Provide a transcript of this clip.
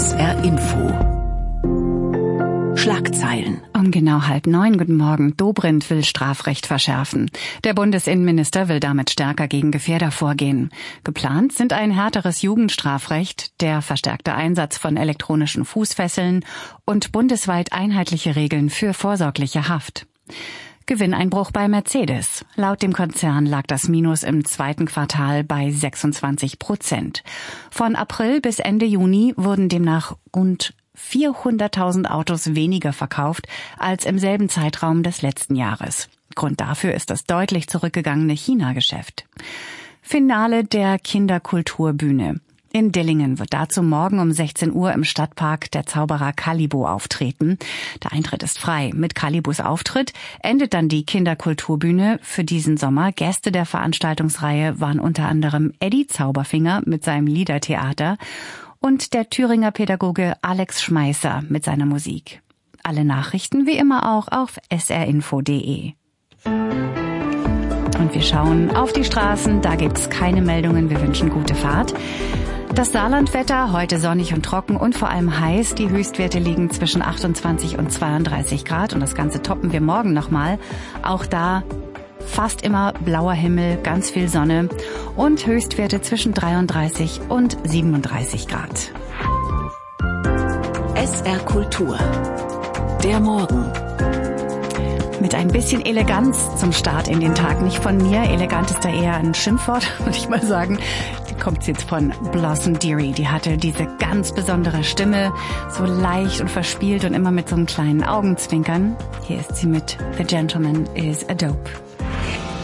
SR Info. Schlagzeilen. Um genau 8:30, guten Morgen. Dobrindt will Strafrecht verschärfen. Der Bundesinnenminister will damit stärker gegen Gefährder vorgehen. Geplant sind ein härteres Jugendstrafrecht, der verstärkte Einsatz von elektronischen Fußfesseln und bundesweit einheitliche Regeln für vorsorgliche Haft. Gewinneinbruch bei Mercedes. Laut dem Konzern lag das Minus im zweiten Quartal bei 26%. Von April bis Ende Juni wurden demnach rund 400.000 Autos weniger verkauft als im selben Zeitraum des letzten Jahres. Grund dafür ist das deutlich zurückgegangene China-Geschäft. Finale der Kinderkulturbühne. In Dillingen wird dazu morgen um 16 Uhr im Stadtpark der Zauberer Calibo auftreten. Der Eintritt ist frei. Mit Calibos Auftritt endet dann die Kinderkulturbühne für diesen Sommer. Gäste der Veranstaltungsreihe waren unter anderem Eddie Zauberfinger mit seinem Liedertheater und der Thüringer Pädagoge Alex Schmeisser mit seiner Musik. Alle Nachrichten wie immer auch auf srinfo.de. Und wir schauen auf die Straßen, da gibt's keine Meldungen, wir wünschen gute Fahrt. Das Saarlandwetter, heute sonnig und trocken und vor allem heiß. Die Höchstwerte liegen zwischen 28 und 32 Grad und das Ganze toppen wir morgen nochmal. Auch da fast immer blauer Himmel, ganz viel Sonne und Höchstwerte zwischen 33 und 37 Grad. SR Kultur. Der Morgen. Mit ein bisschen Eleganz zum Start in den Tag. Nicht von mir, elegant ist da eher ein Schimpfwort, würde ich mal sagen. Die kommt jetzt von Blossom Dearie. Die hatte diese ganz besondere Stimme, so leicht und verspielt und immer mit so einem kleinen Augenzwinkern. Hier ist sie mit The Gentleman is a Dope.